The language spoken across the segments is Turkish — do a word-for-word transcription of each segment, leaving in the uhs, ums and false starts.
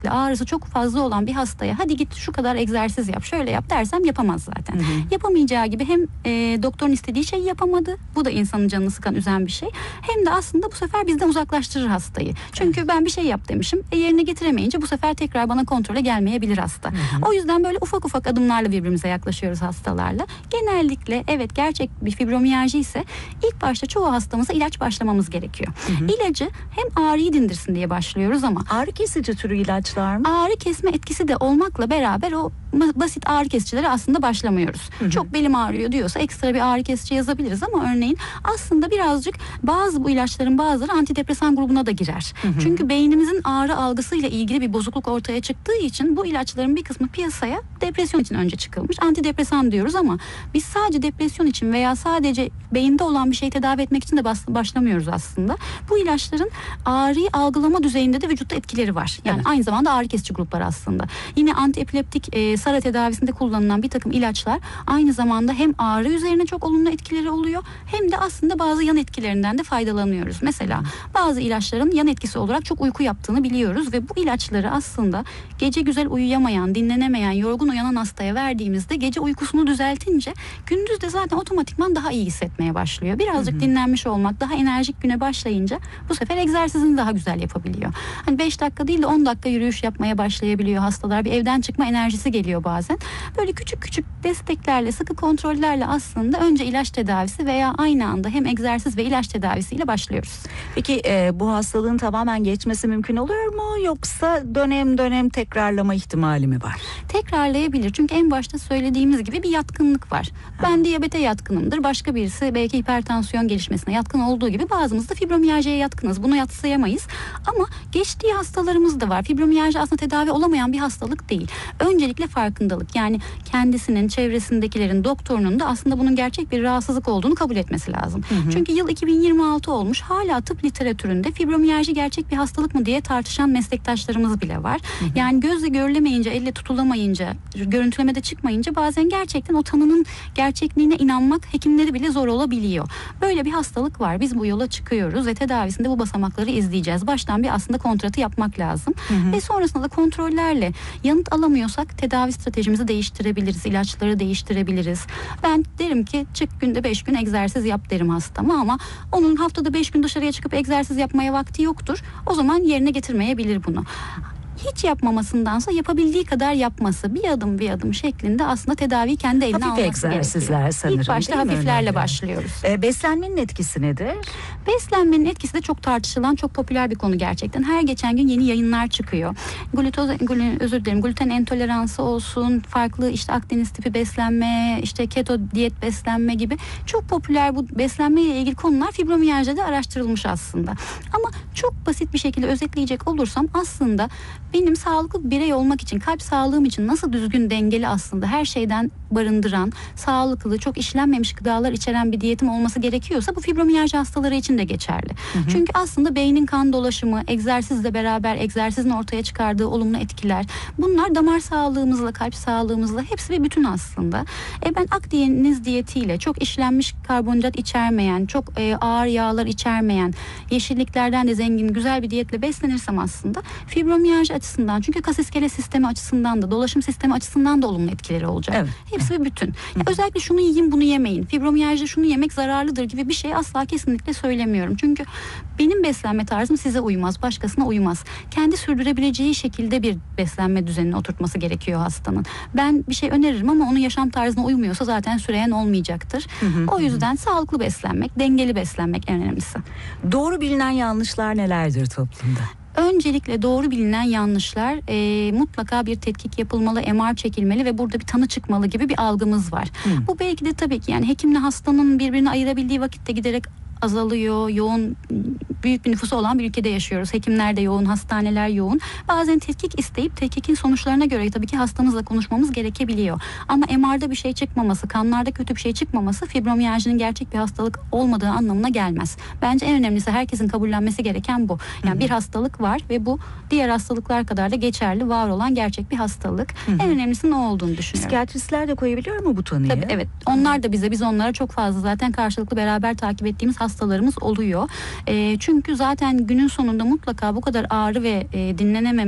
ağrısı çok fazla olan bir hastaya hadi git şu kadar egzersiz yap, şöyle yap dersem yapamaz zaten. Hı hı. Yapamayacağı gibi hem e, doktorun istediği şeyi yapamadı. Bu da insanın canını sıkan, üzen bir şey. Hem de aslında bu sefer bizden uzaklaştırır hastayı. Çünkü evet. ben bir şey yap demişim. E, yerine getiremeyince bu sefer tekrar bana kontrole gelmeyebilir hasta. Hı hı. O yüzden böyle ufak ufak adımlarla birbirimize yaklaşıyoruz hastalarla. Genellikle evet gerçek bir fibromiyalji ise ilk başta çoğu hastamıza ilaç başlamamız gerekiyor. Hı hı. İlacı hem ağrıyı dindirsin diye başlıyoruz ama ağrı kesici türü ilaçlar mı? Ağrı kesme etkisi de olmakla beraber o basit ağrı kesicilere aslında başlamıyoruz. Hı hı. Çok belim ağrıyor diyorsa ekstra bir ağrı kesici yazabiliriz ama örneğin aslında birazcık bazı bu ilaçların bazıları antidepresan grubuna da girer. Hı hı. Çünkü beynimizin ağrı algısıyla ilgili bir bozukluk ortaya çıktığı için bu ilaçların bir kısmı piyasaya depresyon için önce çıkılmış. Antidepresan diyoruz ama biz sadece depresyon için veya sadece beyinde olan bir şeyi tedavi etmek için de başlamıyoruz aslında. Bu ilaçların ağrıyı algılama düzeyinde de vücutta etkileri var. Yani evet. aynı zamanda ağrı kesici gruplar aslında. Yine antiepileptik e, S A R A tedavisinde kullanılan bir takım ilaçlar aynı zamanda hem ağrı üzerine çok olumlu etkileri oluyor hem de aslında bazı yan etkilerinden de faydalanıyoruz. Mesela bazı ilaçların yan etkisi olarak çok uyku yaptığını biliyoruz ve bu ilaçları aslında gece güzel uyuyamayan, dinlenemeyen, yorgun uyanan hastaya verdiğimizde gece uykusunu düzeltince gündüz de zaten otomatikman daha iyi hissetmeye başlıyor. Birazcık hı hı. dinlenmiş olmak, daha enerjik güne başlayınca bu sefer egzersizini daha güzel yapabiliyor. Hani beş dakika değil de on dakika yürüyüş yapmaya başlayabiliyor hastalar. Bir evden çıkma enerjisi geliyor bazen. Böyle küçük küçük desteklerle, sıkı kontrollerle aslında önce ilaç tedavisi veya aynı anda hem egzersiz ve ilaç tedavisiyle başlıyoruz. Peki e, bu hastalığın tamamen geçmesi mümkün oluyor mu yoksa dönem dönem tekrarlama ihtimali mi var? Tekrarlayabilir. Çünkü en başta söylediğimiz gibi bir yatkınlık var. Ha. Ben diyabete yatkınımdır. Başka birisi belki hipertansiyon gelişmesine yatkın olduğu gibi bazımız da fibromiyaljiye yatkınız. Bunu yadsıyamayız. Ama geçtiği hastalarımız da var. Fibromiyalji aslında tedavi olamayan bir hastalık değil. Öncelikle farkındalık. Yani kendisinin, çevresindekilerin, doktorunun da aslında bunun gerçek bir rahatsızlık olduğunu kabul etmesi lazım. Hı hı. Çünkü yıl iki bin yirmi altı olmuş. Hala tıp literatüründe fibromiyalji gerçek bir hastalık mı diye tartışan meslektaşlarımız bile var. Hı hı. Yani gözle görülemeyince, elle tutulamayınca, görüntülemede çıkmayınca bazen gerçekten o tanının gerçekliğine inanmak hekimleri bile zor olabiliyor. Böyle bir hastalık var. Biz bu yola çıkıyoruz ve tedavisinde bu basamakları izleyeceğiz. Baştan bir aslında kontratı yapmak lazım. Hı hı. Ve sonrasında da kontrollerle yanıt alamıyorsak tedavi stratejimizi değiştirebiliriz. İlaçları değiştirebiliriz. Ben derim ki çık günde beş gün egzersiz yap derim hastama ama onun haftada beş gün dışarıya çıkıp egzersiz yapmaya vakti yoktur. O zaman yerine getirmeyebilir bunu. Hiç yapmamasındansa yapabildiği kadar yapması, bir adım bir adım şeklinde aslında tedaviyi kendi eline hafif alması egzersizler gerekiyor. sanırım. İlk başta hafiflerle başlıyoruz. E, beslenmenin etkisi nedir? Beslenmenin etkisi de çok tartışılan, çok popüler bir konu gerçekten. Her geçen gün yeni yayınlar çıkıyor. Glutoz, gluten, özür dilerim, gluten intoleransı olsun, farklı işte Akdeniz tipi beslenme, işte keto diyet beslenme gibi çok popüler bu beslenme ile ilgili konular fibromiyajide araştırılmış aslında. Ama çok basit bir şekilde özetleyecek olursam aslında benim sağlıklı bir birey olmak için, kalp sağlığım için nasıl düzgün, dengeli aslında her şeyden barındıran, sağlıklı, çok işlenmemiş gıdalar içeren bir diyetim olması gerekiyorsa bu fibromiyalji hastaları için de geçerli. Hı hı. Çünkü aslında beynin kan dolaşımı, egzersizle beraber egzersizin ortaya çıkardığı olumlu etkiler, bunlar damar sağlığımızla, kalp sağlığımızla hepsi bir bütün aslında. E ben Akdeniz diyetiyle çok işlenmiş karbonhidrat içermeyen, çok e, ağır yağlar içermeyen, yeşilliklerden de zengin, güzel bir diyetle beslenirsem aslında fibromiyalji açısından, çünkü kas iskelet sistemi açısından da, dolaşım sistemi açısından da olumlu etkileri olacak. Evet. Hepsi bir bütün. Yani özellikle şunu yiyin, bunu yemeyin. Fibromiyalji şunu yemek zararlıdır gibi bir şey asla kesinlikle söylemiyorum. Çünkü benim beslenme tarzım size uymaz, başkasına uymaz. Kendi sürdürebileceği şekilde bir beslenme düzenine oturtması gerekiyor hastanın. Ben bir şey öneririm ama onun yaşam tarzına uymuyorsa zaten süreyen olmayacaktır. Hı hı, o yüzden hı. sağlıklı beslenmek, dengeli beslenmek en önemlisi. Doğru bilinen yanlışlar nelerdir toplumda? Öncelikle doğru bilinen yanlışlar e, mutlaka bir tetkik yapılmalı, M R çekilmeli ve burada bir tanı çıkmalı gibi bir algımız var. Hmm. Bu belki de tabii ki yani hekimle hastanın birbirine ayırabildiği vakitte giderek azalıyor. Yoğun, büyük bir nüfusu olan bir ülkede yaşıyoruz. Hekimler de yoğun, hastaneler yoğun. Bazen tetkik isteyip tetkikin sonuçlarına göre tabii ki hastamızla konuşmamız gerekebiliyor. Ama M R'da bir şey çıkmaması, kanlarda kötü bir şey çıkmaması fibromiyajinin gerçek bir hastalık olmadığı anlamına gelmez. Bence en önemlisi herkesin kabullenmesi gereken bu. Yani Hı-hı. bir hastalık var ve bu diğer hastalıklar kadar da geçerli, var olan gerçek bir hastalık. Hı-hı. En önemlisinin o olduğunu düşünüyorum. Psikiyatristler de koyabiliyor mu bu tanıyı? Tabii, evet. Onlar da bize, biz onlara çok fazla zaten karşılıklı beraber takip ettiğimiz hastalarımız oluyor. E, çünkü zaten günün sonunda mutlaka bu kadar ağrı ve e, dinlenememe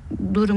durum